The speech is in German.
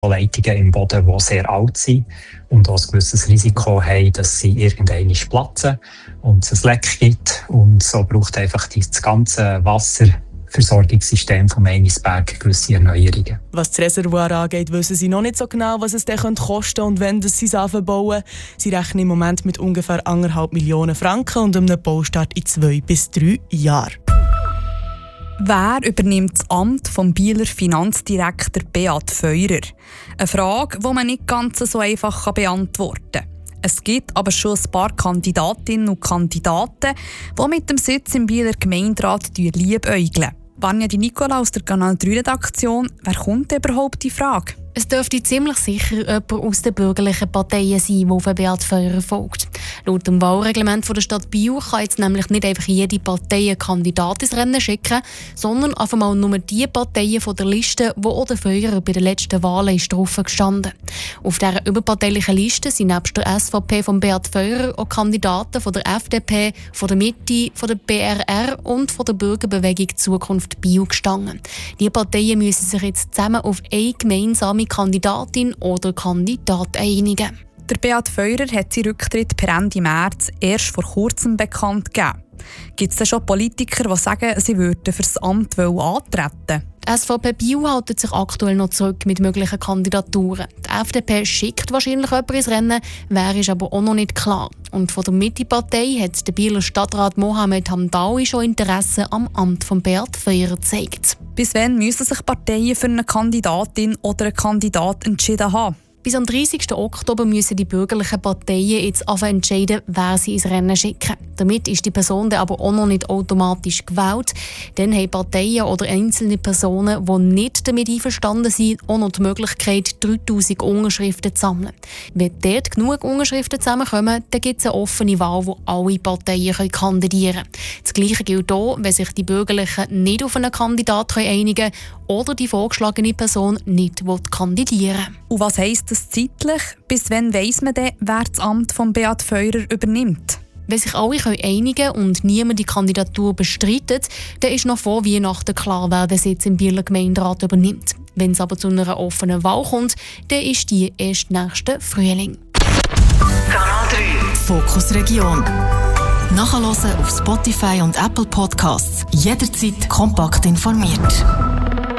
Leitungen im Boden, die sehr alt sind und auch ein gewisses Risiko haben, dass sie irgendwann platzen und es ein Leck gibt. Und so braucht einfach das ganze Wasserversorgungssystem vom Meinisberg gewisse Erneuerungen. Was das Reservoir angeht, wissen sie noch nicht so genau, was es dann kosten und wenn sie es bauen. Sie rechnen im Moment mit ungefähr 1,5 Millionen Franken und einem Baustart in 2 bis 3 Jahren. Wer übernimmt das Amt vom Bieler Finanzdirektor Beat Feurer? Eine Frage, die man nicht ganz so einfach beantworten kann. Es gibt aber schon ein paar Kandidatinnen und Kandidaten, die mit dem Sitz im Bieler Gemeinderat liebäugeln. Vanja Di Nicola aus der Kanal 3-Redaktion. Wer kommt überhaupt die Frage? Es dürfte ziemlich sicher jemand aus den bürgerlichen Parteien sein, der auf Beat Feurer folgt. Laut dem Wahlreglement der Stadt Biel kann jetzt nämlich nicht einfach jede Partei einen Kandidaten ins Rennen schicken, sondern einfach mal nur die Parteien von der Liste, die auch der Feurer bei den letzten Wahlen drauf gestanden. Auf dieser überparteilichen Liste sind nebst der SVP von Beat Feurer auch Kandidaten von der FDP, von der Mitte, von der BRR und von der Bürgerbewegung Zukunft Biel gestanden. Die Parteien müssen sich jetzt zusammen auf eine gemeinsame Kandidatin oder Kandidat einigen. Der Beat Feurer hat seinen Rücktritt per Ende März erst vor kurzem bekannt gegeben. Gibt es denn schon Politiker, die sagen, sie würden für das Amt antreten? Die SVP Biel hält sich aktuell noch zurück mit möglichen Kandidaturen. Die FDP schickt wahrscheinlich jemanden ins Rennen, wer ist aber auch noch nicht klar. Und von der Mitte-Partei hat der Bieler Stadtrat Mohamed Hamdaoui schon Interesse am Amt von Beat Feurer gezeigt. Bis wann müssen sich Parteien für eine Kandidatin oder einen Kandidat entschieden haben? Bis am 30. Oktober müssen die bürgerlichen Parteien jetzt entscheiden, wer sie ins Rennen schicken. Damit ist die Person dann aber auch noch nicht automatisch gewählt. Dann haben Parteien oder einzelne Personen, die nicht damit einverstanden sind, auch noch die Möglichkeit, 3000 Unterschriften zu sammeln. Wenn dort genug Unterschriften zusammenkommen, dann gibt es eine offene Wahl, wo alle Parteien kandidieren können. Das Gleiche gilt auch, wenn sich die Bürgerlichen nicht auf einen Kandidaten einigen können oder die vorgeschlagene Person nicht kandidieren will. Und was heisst das zeitlich? Bis wann weiss man denn, wer das Amt von Beat Feurer übernimmt? Wenn sich alle einigen können und niemand die Kandidatur bestreitet, dann ist noch vor Weihnachten klar, wer den Sitz im Bieler Gemeinderat übernimmt. Wenn es aber zu einer offenen Wahl kommt, dann ist die erst nächsten Frühling. Kanal 3 Fokus Region. Nachhören auf Spotify und Apple Podcasts. Jederzeit kompakt informiert.